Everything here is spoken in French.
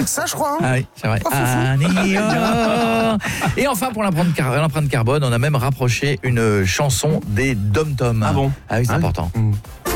que ça, je crois. Hein. Ah oui, c'est vrai. Oh, Et enfin, pour l'empreinte carbone, on a même rapproché une chanson des Dom Tom. Ah bon? Ah oui, c'est important.